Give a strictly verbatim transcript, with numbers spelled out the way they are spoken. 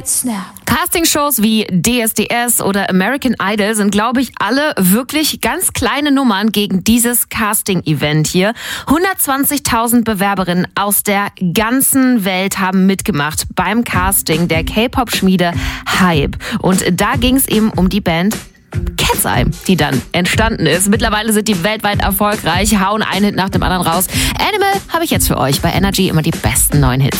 Castingshows wie D S D S oder American Idol sind, glaube ich, alle wirklich ganz kleine Nummern gegen dieses Casting-Event hier. hundertzwanzigtausend Bewerberinnen aus der ganzen Welt haben mitgemacht beim Casting der K-Pop-Schmiede Hype. Und da ging es eben um die Band Cat's Eye, die dann entstanden ist. Mittlerweile sind die weltweit erfolgreich, hauen einen Hit nach dem anderen raus. Animal habe ich jetzt für euch bei Energy, immer die besten neuen Hits.